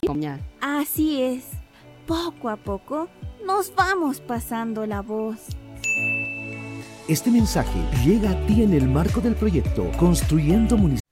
Así es. Poco a poco nos vamos pasando la voz. Este mensaje llega a ti en el marco del proyecto Construyendo Municipios